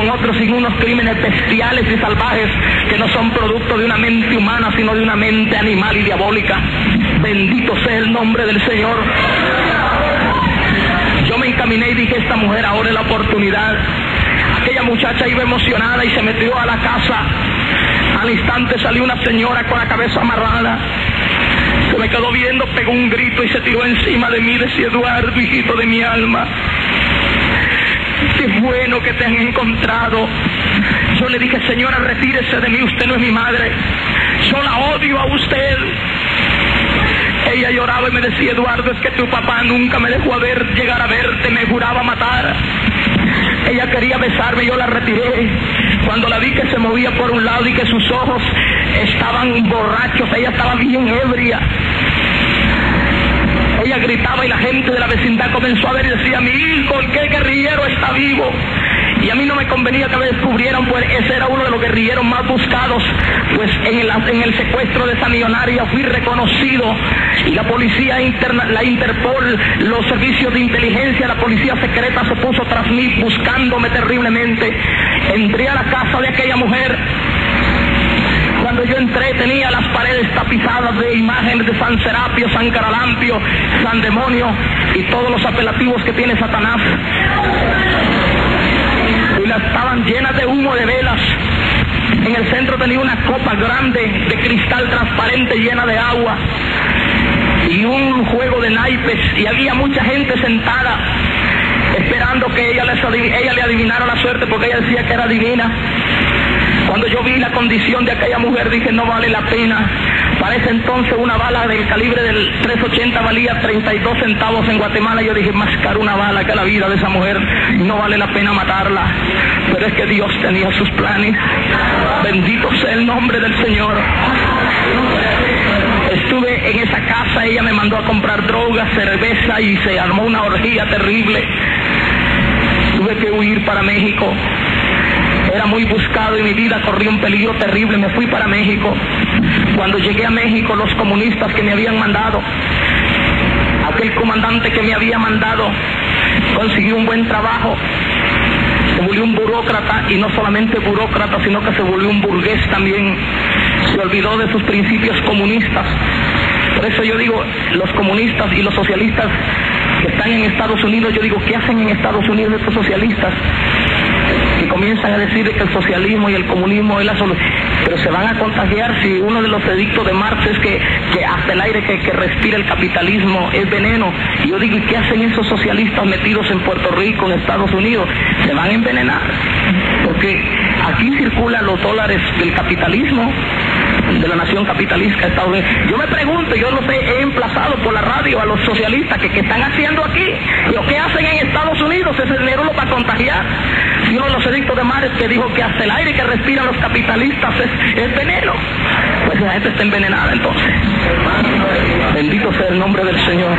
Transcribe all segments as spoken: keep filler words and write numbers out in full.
con otros sin unos crímenes bestiales y salvajes que no son producto de una mente humana, sino de una mente animal y diabólica. Bendito sea el nombre del Señor. Yo me encaminé y dije, esta mujer ahora es la oportunidad. Aquella muchacha iba emocionada y se metió a la casa. Al instante salió una señora con la cabeza amarrada. Se me quedó viendo, pegó un grito y se tiró encima de mí. Decía, Eduardo, hijito de mi alma, qué bueno que te han encontrado. Yo le dije, señora, retírese de mí, usted no es mi madre, yo la odio a usted. Ella lloraba y me decía, Eduardo, es que tu papá nunca me dejó a ver, llegar a verte, me juraba matar. Ella quería besarme, yo la retiré. Cuando la vi que se movía por un lado y que sus ojos estaban borrachos, ella estaba bien ebria. Ella gritaba y la gente de la vecindad comenzó a ver y decía, mi hijo, el que guerrillero está vivo. Y a mí no me convenía que me descubrieran, pues ese era uno de los guerrilleros más buscados, pues en el, en el secuestro de esa millonaria fui reconocido, y la policía interna, la Interpol, los servicios de inteligencia, la policía secreta se puso tras mí buscándome terriblemente. Entré a la casa de aquella mujer. Cuando yo entré tenía las paredes tapizadas de imágenes de San Serapio, San Caralampio, San Demonio y todos los apelativos que tiene Satanás. Y las estaban llenas de humo de velas. En el centro tenía una copa grande de cristal transparente llena de agua y un juego de naipes, y había mucha gente sentada esperando que ella, les adiv- ella le adivinara la suerte, porque ella decía que era divina. Cuando yo vi la condición de aquella mujer dije, no vale la pena. Para ese entonces una bala del calibre del tres ochenta valía treinta y dos centavos en Guatemala. Yo dije, más caro una bala que la vida de esa mujer, no vale la pena matarla. Pero es que Dios tenía sus planes. Bendito sea el nombre del Señor. Estuve en esa casa, ella me mandó a comprar drogas, cerveza, y se armó una orgía terrible. Tuve que huir para México. Era muy buscado y mi vida corría un peligro terrible. Me fui para México. Cuando llegué a México, los comunistas que me habían mandado, aquel comandante que me había mandado, consiguió un buen trabajo. Se volvió un burócrata, y no solamente burócrata, sino que se volvió un burgués también. Se olvidó de sus principios comunistas. Por eso yo digo, los comunistas y los socialistas que están en Estados Unidos, yo digo, ¿qué hacen en Estados Unidos estos socialistas? Que comienzan a decir que el socialismo y el comunismo es la solución, pero se van a contagiar si uno de los edictos de Marx es que, que hasta el aire que, que respira el capitalismo es veneno. Y yo digo, ¿y qué hacen esos socialistas metidos en Puerto Rico, en Estados Unidos? Se van a envenenar, porque aquí circulan los dólares del capitalismo, de la nación capitalista de Estados Unidos. Yo me pregunto, yo los he emplazado por la radio a los socialistas que, que están haciendo aquí, lo que hacen en Estados Unidos, ese dinero lo va a contagiar. Y uno de los edictos de Marx que dijo que hasta el aire que respiran los capitalistas es, es veneno, pues la gente está envenenada entonces. Bendito sea el nombre del Señor.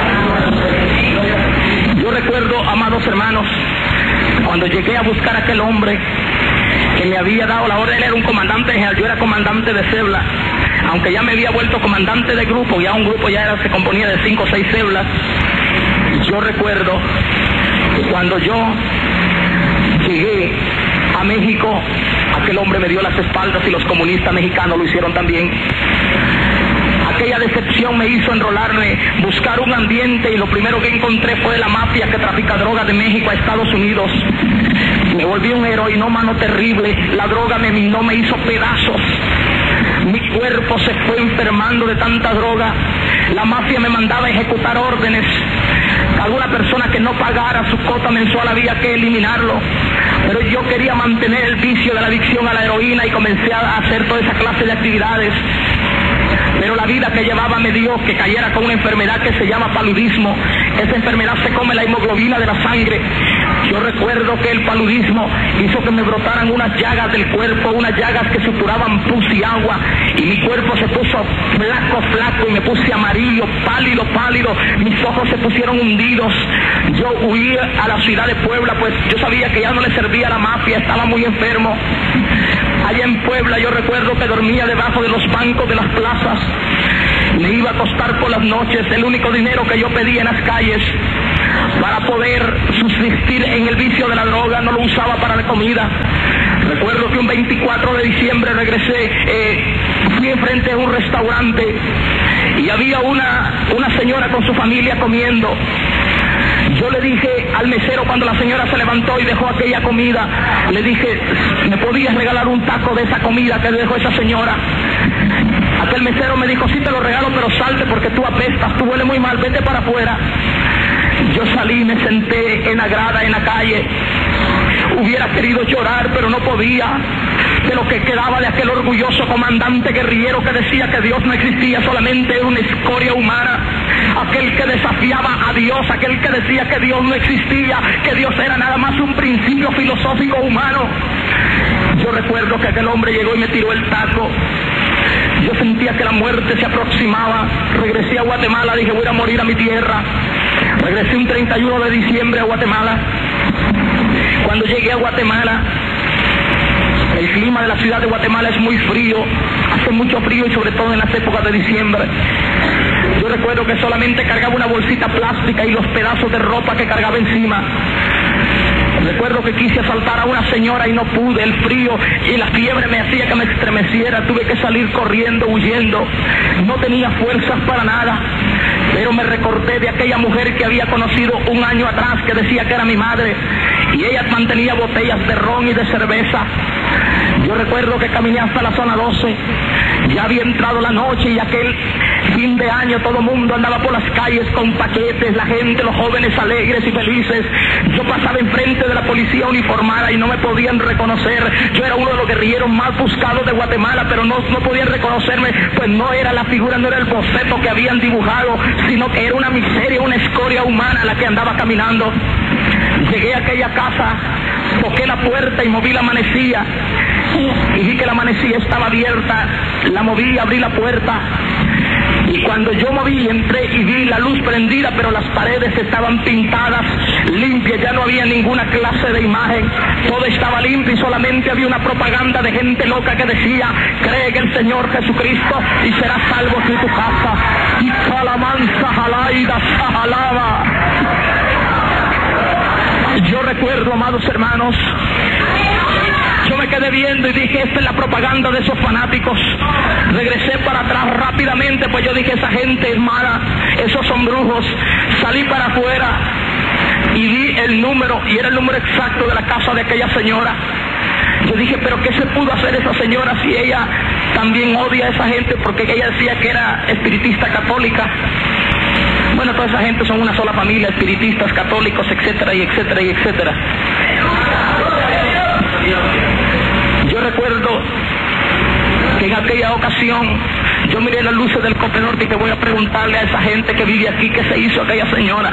Yo recuerdo, amados hermanos, cuando llegué a buscar a aquel hombre que me había dado la orden. Él era un comandante general, yo era comandante de cebla, aunque ya me había vuelto comandante de grupo, ya un grupo ya era, se componía de cinco o seis ceblas. Yo recuerdo que cuando yo llegué a México, aquel hombre me dio las espaldas, y los comunistas mexicanos lo hicieron también. Aquella decepción me hizo enrolarme, buscar un ambiente, y lo primero que encontré fue la mafia que trafica drogas de México a Estados Unidos. Me volví un heroinómano terrible, la droga me minó, me hizo pedazos. Mi cuerpo se fue enfermando de tanta droga. La mafia me mandaba a ejecutar órdenes. Alguna persona que no pagara su cuota mensual había que eliminarlo. Pero yo quería mantener el vicio de la adicción a la heroína y comencé a hacer toda esa clase de actividades. Pero la vida que llevaba me dio que cayera con una enfermedad que se llama paludismo. Esa enfermedad se come la hemoglobina de la sangre. Yo recuerdo que el paludismo hizo que me brotaran unas llagas del cuerpo, unas llagas que supuraban pus y agua, y mi cuerpo se puso flaco, flaco, y me puse amarillo, pálido, pálido, mis ojos se pusieron hundidos. Yo huí a la ciudad de Puebla, pues yo sabía que ya no le servía a la mafia, estaba muy enfermo. Allá en Puebla yo recuerdo que dormía debajo de los bancos de las plazas, me iba a acostar por las noches, el único dinero que yo pedía en las calles. para poder subsistir en el vicio de la droga, no lo usaba para la comida. Recuerdo que un veinticuatro de diciembre regresé, eh, fui enfrente de un restaurante y había una, una señora con su familia comiendo. Yo le dije al mesero, cuando la señora se levantó y dejó aquella comida, le dije, ¿me podías regalar un taco de esa comida que dejó esa señora? Aquel mesero me dijo, sí te lo regalo, pero salte porque tú apestas, tú hueles muy mal, vete para afuera. Yo salí, me senté en la grada, en la calle. Hubiera querido llorar, pero no podía. De lo que quedaba de aquel orgulloso comandante guerrillero que decía que Dios no existía, solamente era una escoria humana. Aquel que desafiaba a Dios, aquel que decía que Dios no existía, que Dios era nada más un principio filosófico humano. Yo recuerdo que aquel hombre llegó y me tiró el taco. Yo sentía que la muerte se aproximaba. Regresé a Guatemala, dije voy a morir a mi tierra. Regresé un treinta y uno de diciembre a Guatemala. Cuando llegué a Guatemala, el clima de la ciudad de Guatemala es muy frío, hace mucho frío y sobre todo en las épocas de diciembre. Yo recuerdo que solamente cargaba una bolsita plástica y los pedazos de ropa que cargaba encima. Recuerdo que quise asaltar a una señora y no pude, el frío y la fiebre me hacía que me estremeciera, tuve que salir corriendo, huyendo, no tenía fuerzas para nada, pero me recordé de aquella mujer que había conocido un año atrás, que decía que era mi madre, y ella mantenía botellas de ron y de cerveza. Yo recuerdo que caminé hasta la zona doce, ya había entrado la noche y aquel fin de año todo el mundo andaba por las calles con paquetes, la gente, los jóvenes alegres y felices. Yo pasaba enfrente de la policía uniformada y no me podían reconocer. Yo era uno de los guerrilleros más buscados de Guatemala, pero no, no podían reconocerme, pues no era la figura, no era el boceto que habían dibujado, sino que era una miseria, una escoria humana la que andaba caminando. Llegué a aquella casa, toqué la puerta y moví la manecilla y vi que la manecilla estaba abierta. La moví, abrí la puerta y cuando yo moví, entré y vi la luz prendida, pero las paredes estaban pintadas, limpias, ya no había ninguna clase de imagen, todo estaba limpio y solamente había una propaganda de gente loca que decía, cree en el Señor Jesucristo y serás salvo tú y tu casa. Y calamanza jalaida sajalaba. Yo recuerdo, amados hermanos, yo me quedé viendo y dije, esta es la propaganda de esos fanáticos. Regresé para atrás rápidamente, pues yo dije, esa gente es mala, esos son brujos. Salí para afuera y vi el número, y era el número exacto de la casa de aquella señora. Yo dije, pero ¿qué se pudo hacer esa señora si ella también odia a esa gente? Porque ella decía que era espiritista católica. Bueno, toda esa gente son una sola familia, espiritistas, católicos, etcétera, y etcétera, y etcétera. Yo recuerdo que en aquella ocasión yo miré las luces del Cope Norte y que voy a preguntarle a esa gente que vive aquí qué se hizo aquella señora.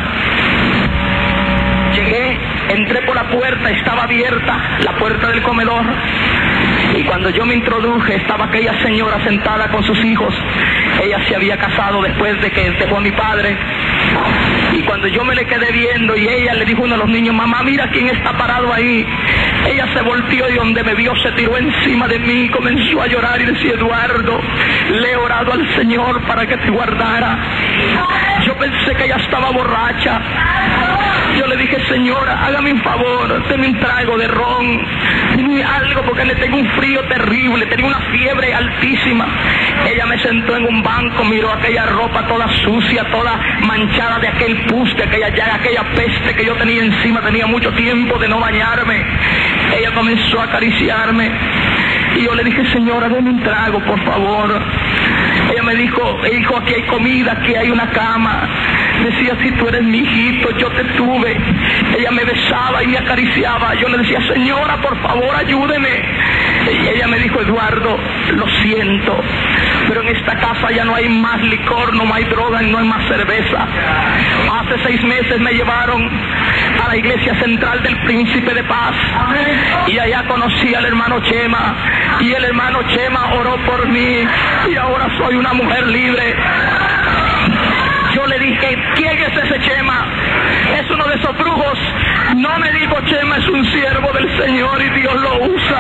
Llegué, entré por la puerta, estaba abierta la puerta del comedor y cuando yo me introduje estaba aquella señora sentada con sus hijos. Ella se había casado después de que dejó a mi padre. Y cuando yo me le quedé viendo y ella le dijo a uno de los niños, mamá, mira quién está parado ahí. Ella se volteó y donde me vio se tiró encima de mí y comenzó a llorar y decía, Eduardo, le he orado al Señor para que te guardara. Yo pensé que ella estaba borracha. Yo le dije, señora, hágame un favor, deme un trago de ron, deme algo porque le tengo un frío terrible, tenía una fiebre altísima. Ella me sentó en un banco, miró aquella ropa toda sucia, toda manchada de aquel pus, de aquella llaga, aquella peste que yo tenía encima, tenía mucho tiempo de no bañarme. Ella comenzó a acariciarme y yo le dije, señora, deme un trago, por favor. Ella me dijo, hijo, aquí hay comida, aquí hay una cama. Decía, si tú eres mi hijito, yo te tuve. Ella me besaba y me acariciaba. Yo le decía, señora, por favor, ayúdeme. Y ella me dijo, Eduardo, lo siento, pero en esta casa ya no hay más licor, no hay droga, no hay más cerveza. Hace seis meses me llevaron a la iglesia central del Príncipe de Paz y allá conocí al hermano Chema y el hermano Chema oró por mí y ahora soy una mujer libre. Yo le dije, ¿quién es ese Chema? Es uno de esos brujos. No me dijo, Chema es un siervo del Señor y Dios lo usa.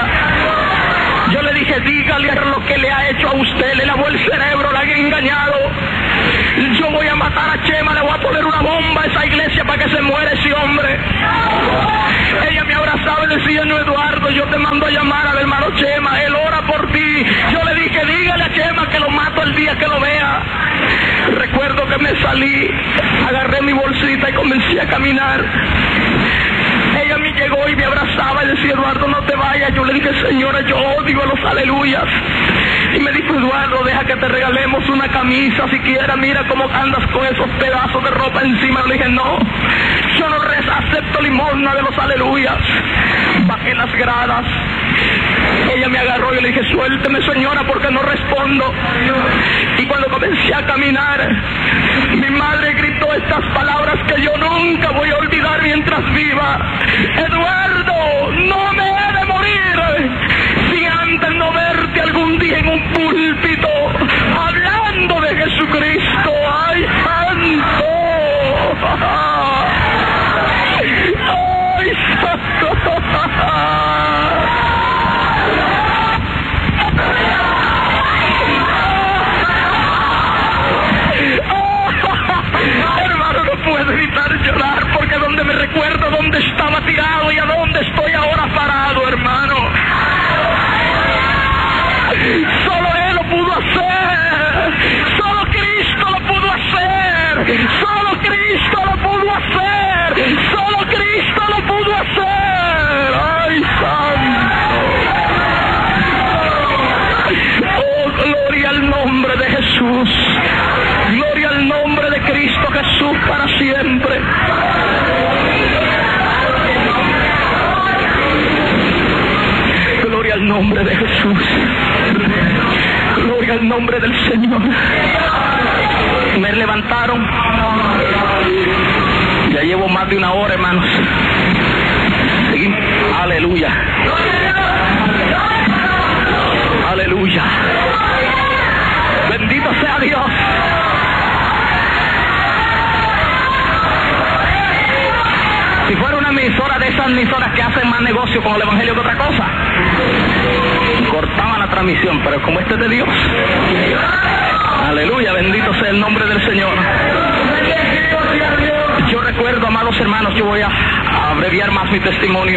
Yo le dije, dígale lo que le ha hecho a usted, le lavó el cerebro, la han engañado. Yo voy a matar a Chema, le voy a poner una bomba a esa iglesia para que se muera ese hombre. Ella me abrazaba y decía, no, Eduardo, yo te mando a llamar al hermano Chema, él ora por ti. Yo le dije, dígale a Chema que lo mato el día que lo vea. Recuerdo que me salí, agarré mi bolsita y comencé a caminar. Ella me llegó y me abrazaba y decía, Eduardo, no te vayas. Yo le dije, señora, yo odio los aleluyas. Y me dijo, Eduardo, deja que te regalemos una camisa siquiera, mira cómo andas con esos pedazos de ropa encima. Le dije, no, yo no reza, acepto limosna de los aleluyas. Bajé las gradas. Ella me agarró y le dije, suélteme, señora, porque no respondo. Y cuando comencé a caminar, mi madre gritó estas palabras que yo nunca voy a olvidar mientras viva. Eduardo, no me he de morir sin antes no verte algún día en un púlpito hablando de Jesucristo. ¡Ay, santo! ¡Ay, santo! Hermano, no puedo evitar llorar porque donde me recuerdo dónde estaba tirado y a dónde estoy ahora parado, hermano. Solo Él lo pudo hacer. Solo Cristo lo pudo hacer. Solo Cristo lo pudo hacer. Solo Cristo lo pudo hacer. ¡Ay, santo! Oh, gloria al nombre de Jesús. Gloria al nombre de Cristo Jesús para siempre. Gloria al nombre de Jesús. Gloria al nombre del Señor. Me levantaron. Ya llevo más de una hora, hermanos. Seguimos. Aleluya. Aleluya. Bendito sea Dios. Si fuera una emisora de esas emisoras que hacen más negocio con el evangelio que otra cosa, cortaban la transmisión, pero como este es de Dios. Aleluya, bendito sea el nombre del Señor. Yo recuerdo, amados hermanos, yo voy a, a abreviar más mi testimonio.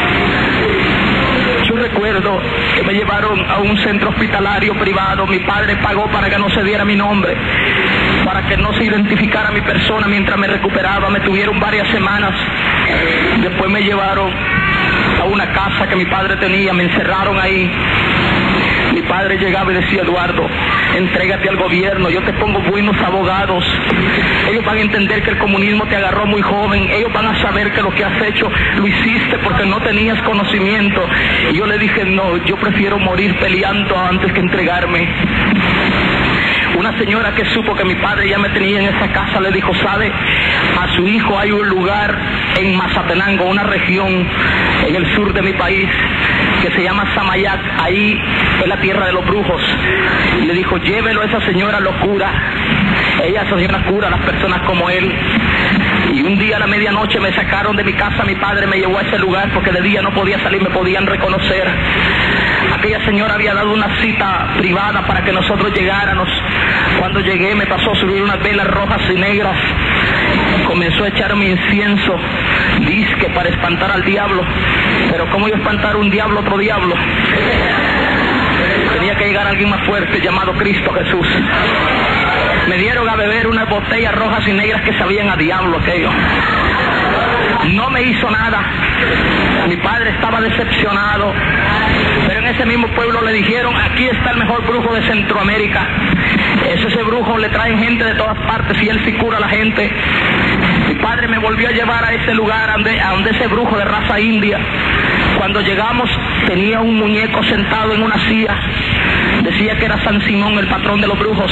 Yo recuerdo que me llevaron a un centro hospitalario privado. Mi padre pagó para que no se diera mi nombre, para que no se identificara mi persona mientras me recuperaba. Me tuvieron varias semanas. Después me llevaron a una casa que mi padre tenía, me encerraron ahí. Mi padre llegaba y decía, Eduardo, entrégate al gobierno, yo te pongo buenos abogados. Ellos van a entender que el comunismo te agarró muy joven. Ellos van a saber que lo que has hecho lo hiciste porque no tenías conocimiento. Y yo le dije, no, yo prefiero morir peleando antes que entregarme. Una señora que supo que mi padre ya me tenía en esa casa le dijo, ¿sabe? A su hijo hay un lugar en Mazatenango, una región en el sur de mi país, que se llama Samayac. Ahí es la tierra de los brujos. Y le dijo, llévelo, esa señora lo cura. Ella, esa señora, cura a las personas como él. Y un día a la medianoche me sacaron de mi casa, mi padre me llevó a ese lugar porque de día no podía salir, me podían reconocer. Aquella señora había dado una cita privada para que nosotros llegáramos. Cuando llegué me pasó a subir unas velas rojas y negras. Comenzó a echarme incienso, disque para espantar al diablo. Pero ¿cómo iba a espantar un diablo otro diablo? Tenía que llegar alguien más fuerte llamado Cristo Jesús. Me dieron a beber unas botellas rojas y negras que sabían a diablo aquello. No me hizo nada. Mi padre estaba decepcionado. Pero en ese mismo pueblo le dijeron, aquí está el mejor brujo de Centroamérica. Es ese brujo, le traen gente de todas partes y él sí cura a la gente. Mi padre me volvió a llevar a ese lugar, a donde, a donde ese brujo de raza india. Cuando llegamos tenía un muñeco sentado en una silla. Decía que era San Simón, el patrón de los brujos.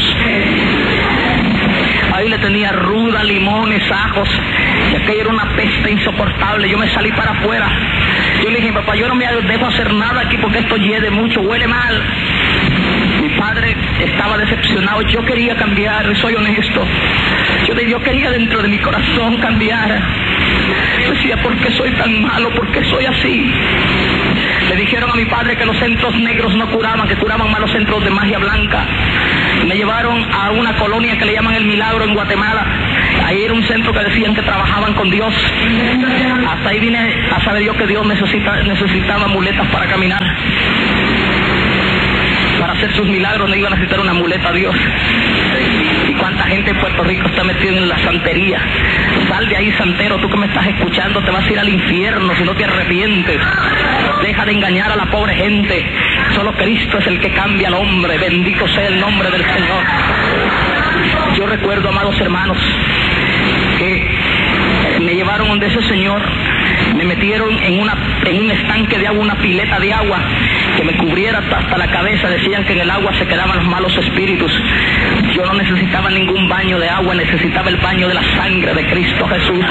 Ahí le tenía ruda, limones, ajos, y aquello era una peste insoportable. Yo me salí para afuera. Yo le dije, papá, yo no me dejo hacer nada aquí porque esto hiede mucho, huele mal. Mi padre estaba decepcionado. Yo quería cambiar, soy honesto. Yo, yo quería dentro de mi corazón cambiar. Decía, ¿por qué soy tan malo? ¿Por qué soy así? Le dije, dijeron a mi padre que los centros negros no curaban, que curaban más los centros de magia blanca. Me llevaron a una colonia que le llaman El Milagro en Guatemala. Ahí era un centro que decían que trabajaban con Dios. Hasta ahí vine a saber yo que Dios necesita, necesitaba muletas para caminar. Para hacer sus milagros no iba a necesitar una muleta a Dios. Y cuánta gente en Puerto Rico está metida en la santería. Sal de ahí, santero, tú que me estás escuchando, te vas a ir al infierno si no te arrepientes. Deja de engañar a la pobre gente. Solo Cristo es el que cambia al hombre. Bendito sea el nombre del Señor. Yo recuerdo, amados hermanos, que me llevaron donde ese señor, me metieron en una en un estanque de agua, una pileta de agua que me cubriera hasta, hasta la cabeza. Decían que en el agua se quedaban los malos espíritus. Yo no necesitaba ningún baño de agua, necesitaba el baño de la sangre de Cristo Jesús.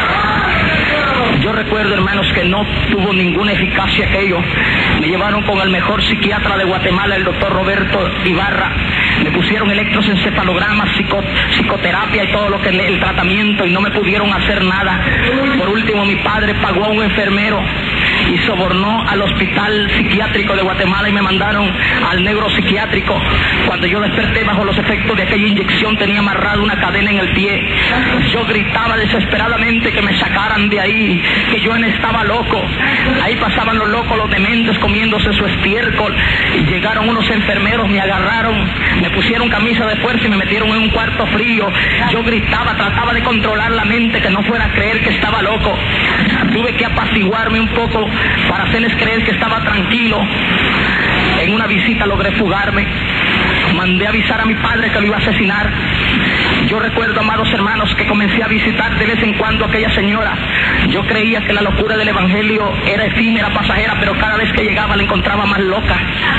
Yo recuerdo, hermanos, que no tuvo ninguna eficacia aquello. Me llevaron con el mejor psiquiatra de Guatemala, el doctor Roberto Ibarra. Me pusieron electroencefalogramas, psico, psicoterapia y todo lo que el, el tratamiento, y no me pudieron hacer nada. Por último, mi padre pagó a un enfermero y sobornó al hospital psiquiátrico de Guatemala y me mandaron al negro psiquiátrico. Cuando yo desperté bajo los efectos de aquella inyección, tenía amarrada una cadena en el pie. Yo gritaba desesperadamente que me sacaran de ahí, que yo estaba loco. Ahí pasaban los locos, los dementes, comiéndose su estiércol. Y llegaron unos enfermeros, me agarraron, me pusieron camisa de fuerza y me metieron en un cuarto frío. Yo gritaba, trataba de controlar la mente, que no fuera a creer que estaba loco. Tuve que apaciguarme un poco para hacerles creer que estaba tranquilo. En una visita logré fugarme. Mandé a avisar a mi padre que lo iba a asesinar. Yo recuerdo, amados hermanos, que comencé a visitar de vez en cuando a aquella señora. Yo creía que la locura del evangelio era efímera, pasajera, pero cada vez que llegaba la encontraba más loca.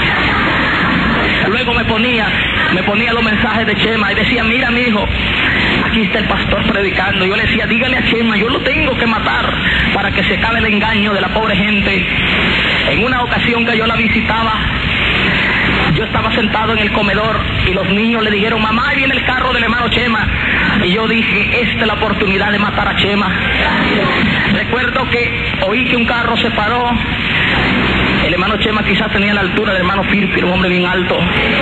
Luego me ponía, me ponía los mensajes de Chema y decía: mira, mi hijo, aquí está el pastor predicando. Yo le decía: dígale a Chema, yo lo tengo que matar para que se acabe el engaño de la pobre gente. En una ocasión que yo la visitaba, yo estaba sentado en el comedor y los niños le dijeron: mamá, ahí viene el carro del hermano Chema. Y yo dije: esta es la oportunidad de matar a Chema. Recuerdo que oí que un carro se paró. El hermano Chema quizás tenía la altura del hermano Firpi, un hombre bien alto.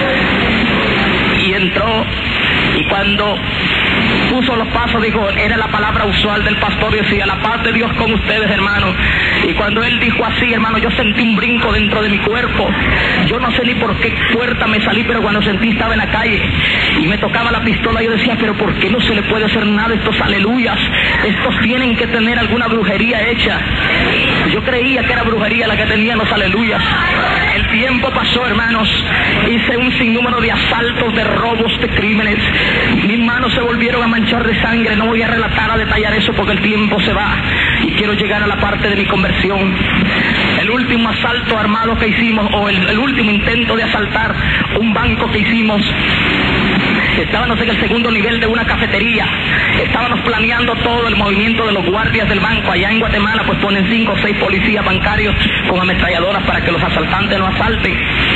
Y entró, y cuando puso los pasos, dijo, era la palabra usual del pastor, y decía: la paz de Dios con ustedes, hermanos. Y cuando él dijo así, hermano, yo sentí un brinco dentro de mi cuerpo. Yo no sé ni por qué puerta me salí, pero cuando sentí estaba en la calle y me tocaba la pistola, yo decía: pero ¿por qué no se le puede hacer nada a estos aleluyas? Estos tienen que tener alguna brujería hecha. Yo creía que era brujería la que tenían los aleluyas. El tiempo pasó, hermanos, hice un sinnúmero de asaltos, de robos, de crímenes. Mis manos se volvieron a manchar de sangre. No voy a relatar, a detallar eso porque el tiempo se va y quiero llegar a la parte de mi conversión. El último asalto armado que hicimos, o el, el último intento de asaltar un banco que hicimos, estábamos en el segundo nivel de una cafetería. Estábamos planeando todo el movimiento de los guardias del banco. Allá en Guatemala pues ponen cinco o seis policías bancarios con ametralladoras para que los asaltantes no asalten.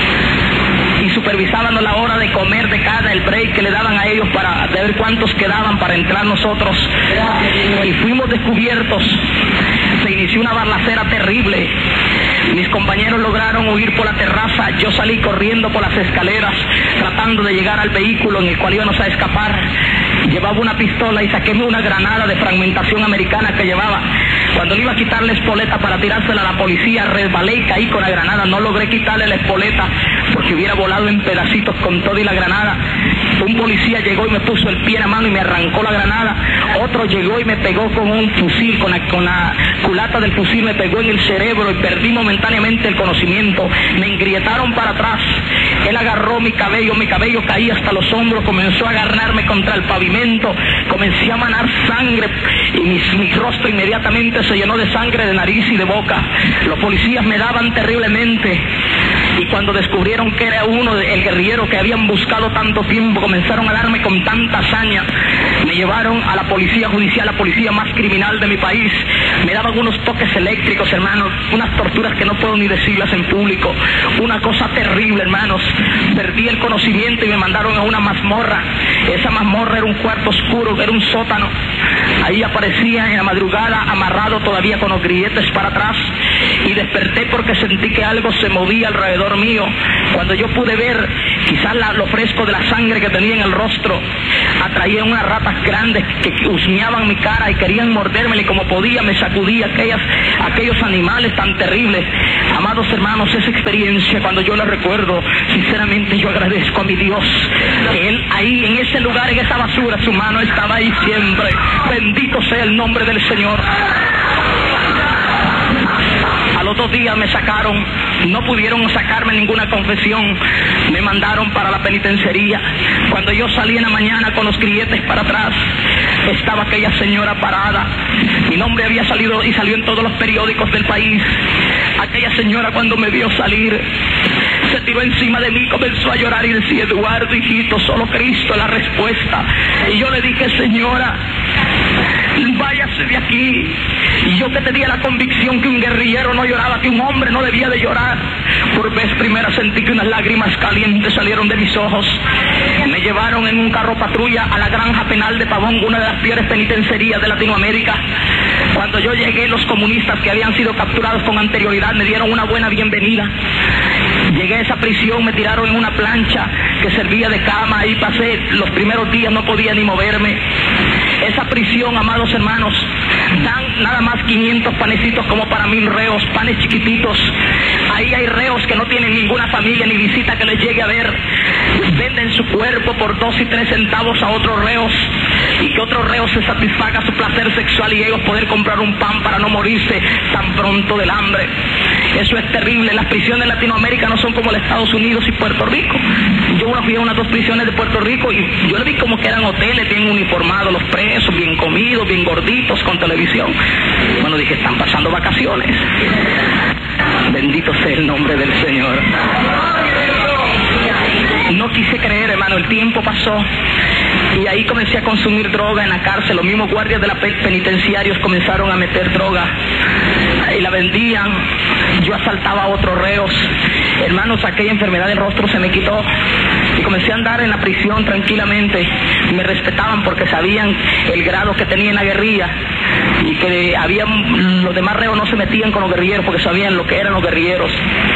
Y supervisaban la hora de comer de cada, el break que le daban a ellos para ver cuántos quedaban para entrar nosotros. Y fuimos descubiertos. Se inició una balacera terrible. Mis compañeros lograron huir por la terraza. Yo salí corriendo por las escaleras, tratando de llegar al vehículo en el cual íbamos a escapar. Llevaba una pistola y saquéme una granada de fragmentación americana que llevaba. Cuando le iba a quitar la espoleta para tirársela a la policía, resbalé y caí con la granada. No logré quitarle la espoleta porque hubiera volado en pedacitos con todo y la granada. Un policía llegó y me puso el pie en la mano y me arrancó la granada. Otro llegó y me pegó con un fusil, con la, con la culata del fusil, me pegó en el cerebro y perdí momentáneamente el conocimiento. Me engrietaron para atrás. Él agarró mi cabello, mi cabello caía hasta los hombros, comenzó a agarrarme contra el pavimento, comencé a manar sangre y mi, mi rostro inmediatamente se llenó de sangre de nariz y de boca. Los policías me daban terriblemente y cuando descubrieron que era uno, el guerrillero que habían buscado tanto tiempo, comenzaron a darme con tanta hazaña. Me llevaron a la policía judicial, la policía más criminal de mi país. Me daban unos toques eléctricos, hermanos, unas torturas que no puedo ni decirlas en público. Una cosa terrible, hermanos. Perdí el conocimiento y me mandaron a una mazmorra. Esa mazmorra era un cuarto oscuro, era un sótano. Ahí aparecía en la madrugada amarrado todavía con los grilletes para atrás, y desperté porque sentí que algo se movía alrededor mío. Cuando yo pude ver quizás la, lo fresco de la sangre que tenía en el rostro, atraían unas ratas grandes que husmeaban mi cara y querían mordérmela, y como podía me sacudía aquellas, aquellos animales tan terribles. Amados hermanos, esa experiencia, cuando yo la recuerdo, sinceramente yo agradezco a mi Dios que Él ahí, en ese lugar, en esa basura, su mano estaba ahí siempre. Bendito sea el nombre del Señor. A los dos días me sacaron, no pudieron sacarme ninguna confesión, me mandaron para la penitenciaría. Cuando yo salí en la mañana con los grilletes para atrás, estaba aquella señora parada. Mi nombre había salido y salió en todos los periódicos del país. Aquella señora, cuando me vio salir, se tiró encima de mí, comenzó a llorar y decía: Eduardo, hijito, solo Cristo es la respuesta. Y yo le dije: señora, váyase de aquí. Y yo que tenía la convicción que un guerrillero no lloraba, que un hombre no debía de llorar, por vez primera sentí que unas lágrimas calientes salieron de mis ojos. Me llevaron en un carro patrulla a la granja penal de Pavón, una de las peores penitenciarías de Latinoamérica. Cuando yo llegué, los comunistas que habían sido capturados con anterioridad me dieron una buena bienvenida. Llegué a esa prisión, me tiraron en una plancha que servía de cama, y pasé los primeros días, no podía ni moverme. Esa prisión, amados hermanos, dan nada más quinientos panecitos como para mil reos, panes chiquititos. Ahí hay reos que no tienen ninguna familia ni visita que les llegue a ver. Venden su cuerpo por dos y tres centavos a otros reos, y que otros reos se satisfaga su placer sexual y ellos poder comprar un pan para no morirse tan pronto del hambre. Eso es terrible. Las prisiones de Latinoamérica no son como los Estados Unidos y Puerto Rico. Yo fui a unas dos prisiones de Puerto Rico y yo le vi como que eran hoteles bien uniformados, los presos, bien comidos, bien gorditos, con televisión. Bueno, dije, están pasando vacaciones. Bendito sea el nombre del Señor. No quise creer, hermano, el tiempo pasó y ahí comencé a consumir droga en la cárcel. Los mismos guardias de la penitenciarios comenzaron a meter droga y la vendían. Yo asaltaba a otros reos. Hermanos, aquella enfermedad del rostro se me quitó y comencé a andar en la prisión tranquilamente. Me respetaban porque sabían el grado que tenía en la guerrilla y que había, los demás reos no se metían con los guerrilleros porque sabían lo que eran los guerrilleros.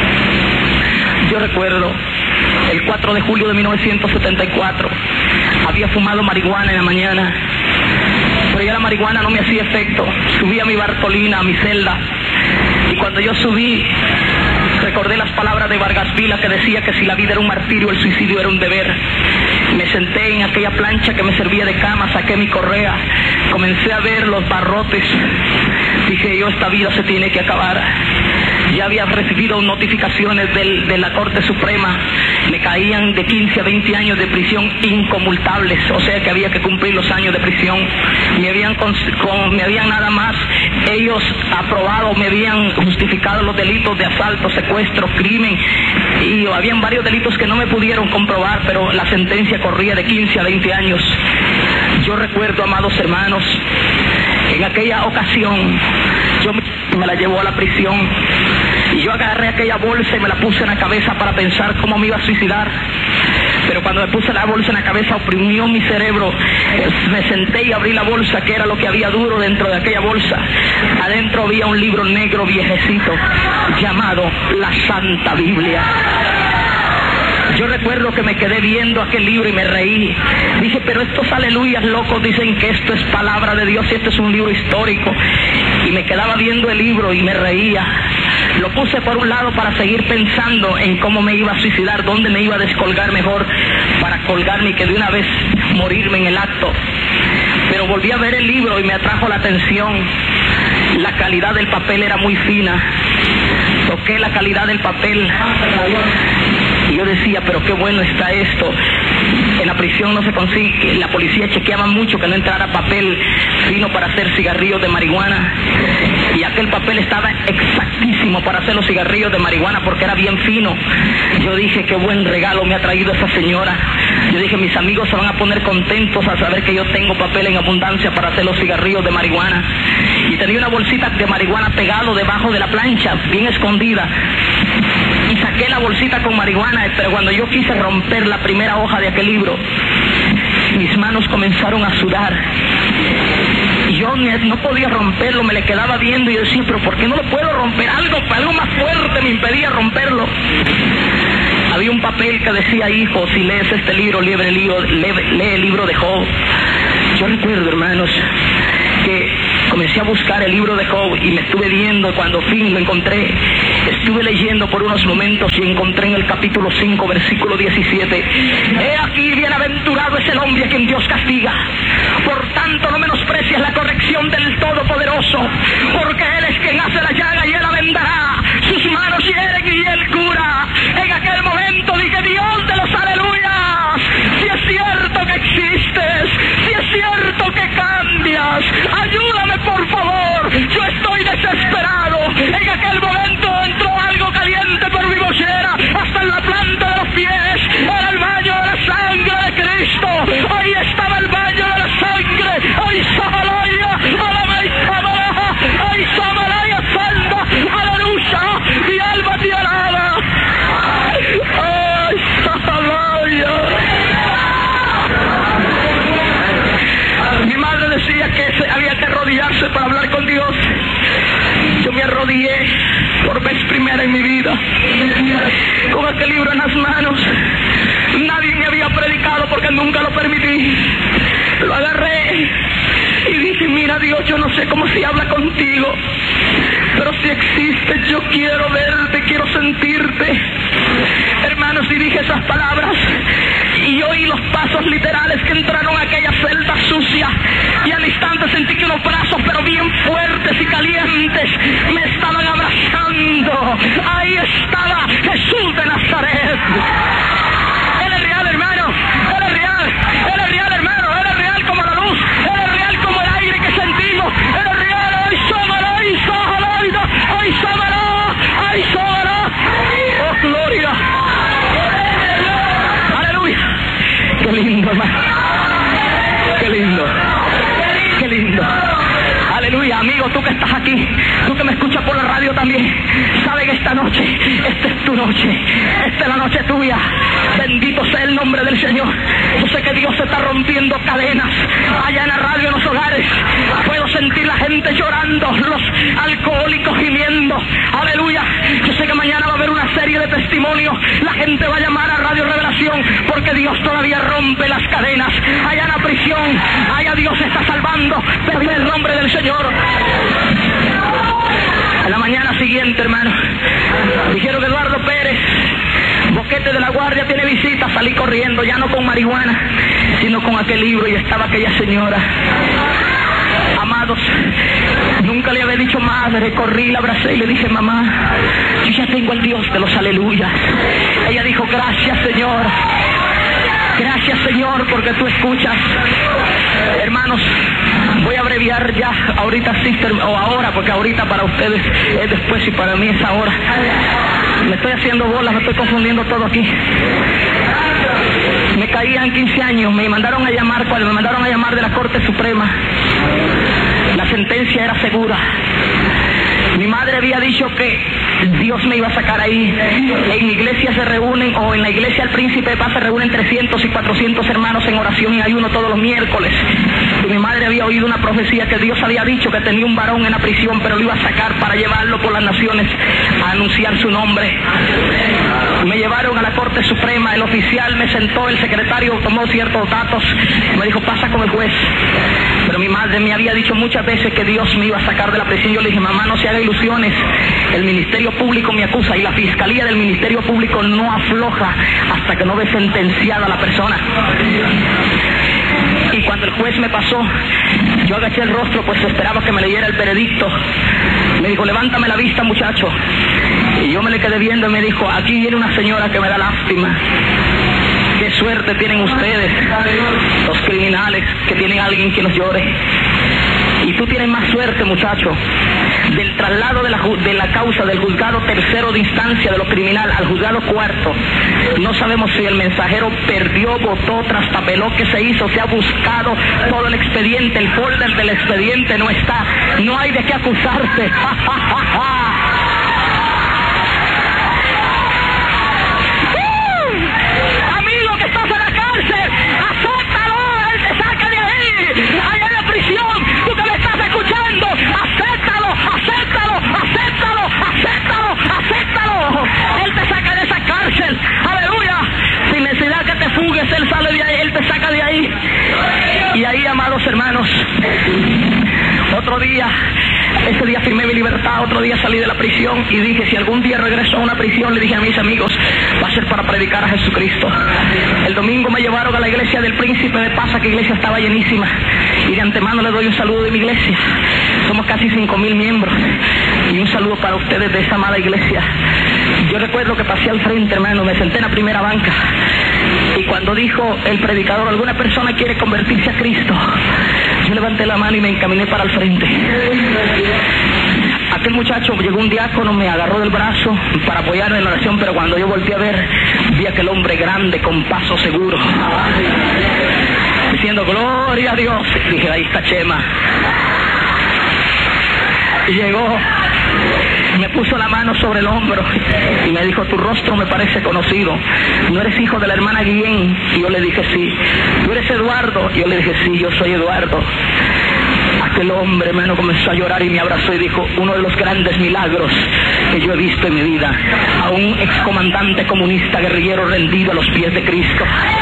Yo recuerdo el cuatro de julio de mil novecientos setenta y cuatro, había fumado marihuana en la mañana, pero ya la marihuana no me hacía efecto. Subí a mi Bartolina, a mi celda, y cuando yo subí, recordé las palabras de Vargas Vila que decía que si la vida era un martirio, el suicidio era un deber. Me senté en aquella plancha que me servía de cama, saqué mi correa, comencé a ver los barrotes. Dije yo, esta vida se tiene que acabar. Ya había recibido notificaciones del, de la Corte Suprema, me caían de quince a veinte años de prisión incomutables, o sea que había que cumplir los años de prisión. Me habían, con, con, me habían nada más ellos aprobado, me habían justificado los delitos de asalto, secuestro, crimen, y habían varios delitos que no me pudieron comprobar, pero la sentencia corría de quince a veinte años. Yo recuerdo, amados hermanos, en aquella ocasión yo me la llevó a la prisión y yo agarré aquella bolsa y me la puse en la cabeza para pensar cómo me iba a suicidar. Pero cuando me puse la bolsa en la cabeza, oprimió mi cerebro. Me senté y abrí la bolsa, que era lo que había duro dentro de aquella bolsa. Adentro había un libro negro viejecito llamado la Santa Biblia. Yo recuerdo que me quedé viendo aquel libro y me reí. Dije, pero estos aleluyas locos dicen que esto es palabra de Dios y este es un libro histórico. Y me quedaba viendo el libro y me reía. Lo puse por un lado para seguir pensando en cómo me iba a suicidar, dónde me iba a descolgar mejor para colgarme y que de una vez morirme en el acto. Pero volví a ver el libro y me atrajo la atención. La calidad del papel era muy fina. Toqué la calidad del papel y yo decía, pero qué bueno está esto. En la prisión no se consigue, la policía chequeaba mucho que no entrara papel fino para hacer cigarrillos de marihuana, y aquel papel estaba exactísimo para hacer los cigarrillos de marihuana porque era bien fino. Yo dije, qué buen regalo me ha traído esa señora. Yo dije, mis amigos se van a poner contentos al saber que yo tengo papel en abundancia para hacer los cigarrillos de marihuana. Y tenía una bolsita de marihuana pegado debajo de la plancha, bien escondida, y saqué la bolsita con marihuana, pero cuando yo quise romper la primera hoja de aquel libro, mis manos comenzaron a sudar. Y yo no podía romperlo, me le quedaba viendo y yo decía, pero ¿por qué no lo puedo romper? Algo, algo más fuerte me impedía romperlo. Había un papel que decía, hijo, si lees este libro, lee el libro, lee, lee el libro de Job. Yo recuerdo, hermanos, que comencé a buscar el libro de Job y me estuve viendo. Cuando fin lo encontré, estuve leyendo por unos momentos y encontré en el capítulo cinco, versículo diecisiete: he aquí, bienaventurado es el hombre a quien Dios castiga. Por tanto, no menosprecies la corrección del Todopoderoso, porque Él es quien hace la llaga y Él la vendará. Sus manos hieren y Él cura. En aquel momento dije, Dios de los aleluyas, si es cierto que existes, si es cierto que cambias, ayúdame por favor, yo estoy desesperado. En aquel momento entró algo caliente por mi mollera, hasta en la planta de los pies. Era el baño de la sangre de Cristo. Ahí estaba el baño de la sangre. ¡Ay, Samalaya! ¡Alamay, Samalaja! ¡Ay, Samalaya, Santa! ¡Aleluya! ¡Mi alma te alaba! ¡Ay, Samalaya! Mi madre decía que se había que arrodillarse para hablar con Dios. Yo me arrodillé por vez primera en mi vida, con aquel libro en las manos. Nadie me había predicado porque nunca lo permití. Lo agarré y dije, mira Dios, yo no sé cómo se habla contigo, pero si existes, yo quiero verte, quiero sentirte. Hermanos, y dije esas palabras y oí los pasos literales que entraron a aquella celda sucia, y al instante sentí que unos brazos, pero bien fuertes y calientes, me estaban abrazando. Ahí estaba Jesús de Nazaret. Él es real, hermano. Él es real. Él es real, hermano. Él es real como la luz. Él es real como el aire que sentimos. Él es real. ¡Ay, Sámara! ¡Ay, Sámara! ¡Ay, Sámara! ¡Ay, Sámara! ¡Oh, gloria! ¡Aleluya! ¡Qué lindo, hermano! ¡Qué lindo! ¡Qué lindo! Aleluya, amigo, tú que estás aquí, tú que me escuchas por la radio también, sabes que esta noche, esta es tu noche, esta es la noche tuya. Bendito sea el nombre del Señor. Yo sé que Dios está rompiendo cadenas allá en la radio, en los hogares. Puedo sentir la gente llorando, los alcohólicos gimiendo. Aleluya. Yo sé que mañana va a haber una serie de testimonios. La gente va a llamar a Radio Revelación porque Dios todavía rompe las cadenas. Allá en la prisión, allá Dios está salvando. Pero en el nombre del Señor. En la mañana siguiente, hermano, dijeron que Eduardo Pérez, Boquete de la Guardia, tiene visita. Salí corriendo, ya no con marihuana, sino con aquel libro, y estaba aquella señora. Amados, nunca le había dicho madre. Corrí, la abracé y le dije, mamá, yo ya tengo al Dios de los aleluyas. Ella dijo, gracias, Señor. Gracias, Señor, porque tú escuchas. Hermanos, voy a abreviar ya, ahorita sister, o ahora, porque ahorita para ustedes es después y para mí es ahora. Me estoy haciendo bolas, me estoy confundiendo todo aquí. Me caían quince años, me mandaron a llamar, cuando me mandaron a llamar de la Corte Suprema, la sentencia era segura. Mi madre había dicho que Dios me iba a sacar ahí. En iglesia se reúnen, o en la iglesia del Príncipe de Paz se reúnen trescientos y cuatrocientos hermanos en oración y ayuno todos los miércoles. Y mi madre había oído una profecía que Dios había dicho que tenía un varón en la prisión, pero lo iba a sacar para llevarlo por las naciones a anunciar su nombre. Me llevaron a la Corte Suprema, el oficial me sentó, el secretario tomó ciertos datos, me dijo, pasa con el juez. Pero mi madre me había dicho muchas veces que Dios me iba a sacar de la prisión. Yo le dije, mamá, no se haga ilusiones. El Ministerio Público me acusa y la Fiscalía del Ministerio Público no afloja hasta que no ve sentenciada la persona. Y cuando el juez me pasó, yo agaché el rostro, pues esperaba que me leyera el veredicto. Me dijo, levántame la vista, muchacho. Y yo me le quedé viendo y me dijo, aquí viene una señora que me da lástima. Qué suerte tienen ustedes, los criminales, que tienen a alguien que los llore. Y tú tienes más suerte, muchacho. Del traslado de la, de la causa del juzgado tercero de instancia de lo criminal al juzgado cuarto, no sabemos si el mensajero perdió, votó, traspapeló, qué se hizo, se ha buscado todo el expediente, el folder del expediente no está, no hay de qué acusarte. Amigo que estás en la cárcel, azótalo libertad, otro día salí de la prisión y dije, si algún día regreso a una prisión, le dije a mis amigos, va a ser para predicar a Jesucristo. El domingo me llevaron a la iglesia del Príncipe de Paz, que iglesia estaba llenísima, y de antemano les doy un saludo de mi iglesia. Somos casi cinco mil miembros, y un saludo para ustedes de esa amada iglesia. Yo recuerdo que pasé al frente, hermano, me senté en la primera banca, y cuando dijo el predicador, alguna persona quiere convertirse a Cristo, yo levanté la mano y me encaminé para el frente. Aquel muchacho, llegó un diácono, me agarró del brazo para apoyarme en la oración, pero cuando yo volteé a ver, vi a aquel hombre grande con paso seguro, diciendo gloria a Dios. Dije, ahí está Chema. Y llegó, me puso la mano sobre el hombro y me dijo, tu rostro me parece conocido. ¿No eres hijo de la hermana Guillén? Y yo le dije, sí. ¿Tú eres Eduardo? Y yo le dije, sí, yo soy Eduardo. Aquel hombre, hermano, comenzó a llorar y me abrazó y dijo, uno de los grandes milagros que yo he visto en mi vida, a un excomandante comunista guerrillero rendido a los pies de Cristo.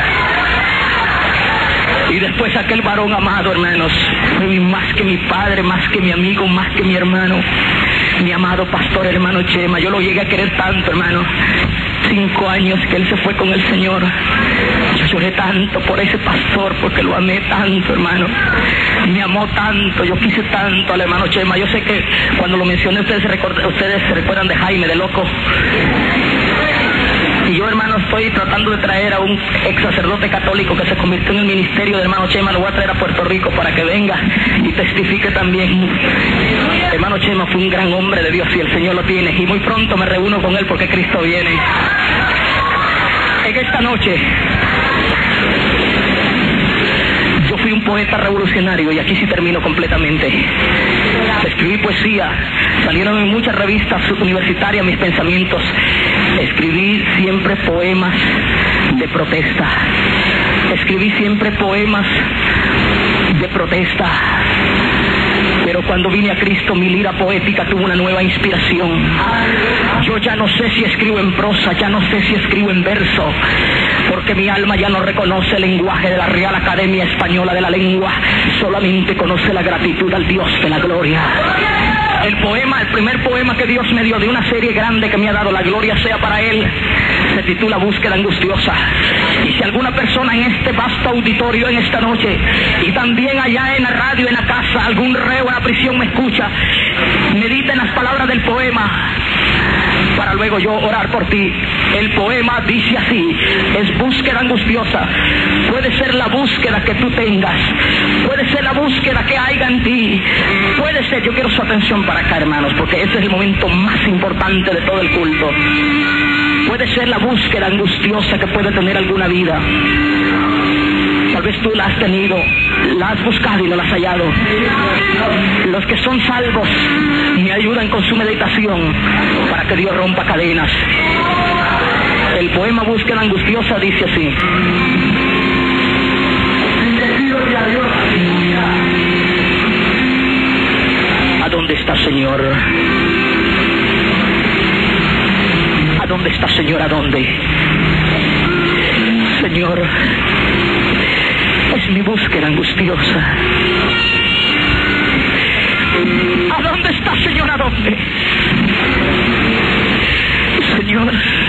Y después aquel varón amado, hermanos, fue más que mi padre, más que mi amigo, más que mi hermano, mi amado pastor, hermano Chema. Yo lo llegué a querer tanto, hermano. Cinco años que él se fue con el Señor. Yo lloré tanto por ese pastor, porque lo amé tanto, hermano. Me amó tanto, yo quise tanto al hermano Chema. Yo sé que cuando lo mencioné, ustedes se recuerdan, ustedes se recuerdan de Jaime, de Loco. Y yo, hermano, estoy tratando de traer a un ex sacerdote católico que se convirtió en el ministerio del hermano Chema. Lo voy a traer a Puerto Rico para que venga y testifique también. Hermano Chema fue un gran hombre de Dios y el Señor lo tiene. Y muy pronto me reúno con él porque Cristo viene. En esta noche, yo fui un poeta revolucionario y aquí sí termino completamente. Escribí poesía, salieron en muchas revistas universitarias mis pensamientos. Escribí siempre poemas de protesta. Escribí siempre poemas de protesta. Pero cuando vine a Cristo, mi lira poética tuvo una nueva inspiración. Yo ya no sé si escribo en prosa, ya no sé si escribo en verso, porque mi alma ya no reconoce el lenguaje de la Real Academia Española de la Lengua, solamente conoce la gratitud al Dios de la gloria. El poema, el primer poema que Dios me dio de una serie grande que me ha dado, la gloria sea para Él, se titula Búsqueda Angustiosa. Y si alguna persona en este vasto auditorio en esta noche, y también allá en la radio, en la casa, algún reo en la prisión me escucha, medita en las palabras del poema, para luego yo orar por ti. El poema dice así, es búsqueda angustiosa. Puede ser la búsqueda que tú tengas, puede ser la búsqueda que haya en ti, puede ser, yo quiero su atención para acá, hermanos, porque ese es el momento más importante de todo el culto. Puede ser la búsqueda angustiosa que puede tener alguna vida. Tal vez tú la has tenido, la has buscado y no la has hallado. Los que son salvos me ayudan con su meditación para que Dios rompa cadenas. El poema Búsqueda Angustiosa dice así. ¿A dónde está, Señor? ¿A dónde está, Señor? ¿A dónde? Señor, es mi búsqueda angustiosa. ¿A dónde está, Señor? ¿A dónde? Señor,